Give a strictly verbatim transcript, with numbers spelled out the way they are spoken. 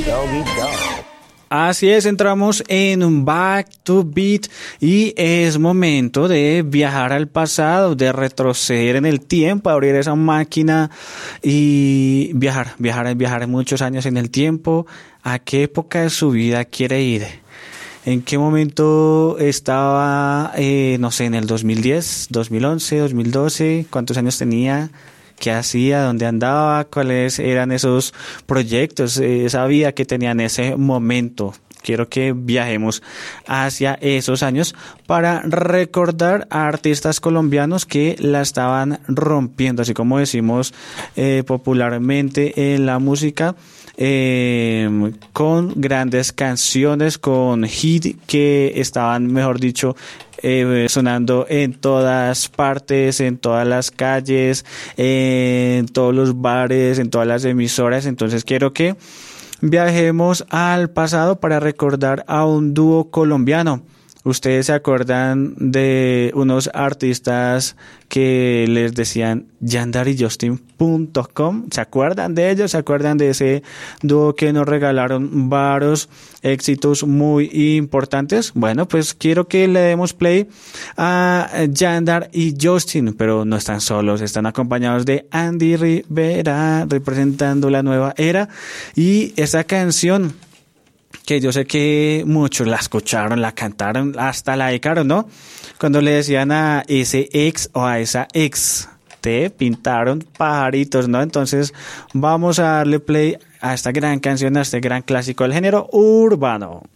Doggy Dog. Así es, entramos en un Back to Beat y es momento de viajar al pasado, de retroceder en el tiempo, abrir esa máquina y viajar, viajar, viajar muchos años en el tiempo. ¿A qué época de su vida quiere ir? ¿En qué momento estaba, eh, no sé, en el dos mil diez, dos mil once, dos mil doce? ¿Cuántos años tenía? ¿Qué hacía? ¿Dónde andaba? ¿Cuáles eran esos proyectos? Esa vida que tenía en ese momento. Quiero que viajemos hacia esos años para recordar a artistas colombianos que la estaban rompiendo, así como decimos eh, popularmente en la música, eh, con grandes canciones, con hit que estaban, mejor dicho, Eh, sonando en todas partes, en todas las calles, en todos los bares, en todas las emisoras. Entonces quiero que viajemos al pasado para recordar a un dúo colombiano. ¿Ustedes se acuerdan de unos artistas que les decían yandar y justin punto com? ¿Se acuerdan de ellos? ¿Se acuerdan de ese dúo que nos regalaron varios éxitos muy importantes? Bueno, pues quiero que le demos play a Yandar y Justin, pero no están solos, están acompañados de Andy Rivera, representando la nueva era. Y esa canción, que yo sé que muchos la escucharon, la cantaron, hasta la dedicaron, ¿no? Cuando le decían a ese ex o a esa ex, te pintaron pajaritos, ¿no? Entonces vamos a darle play a esta gran canción, a este gran clásico del género urbano.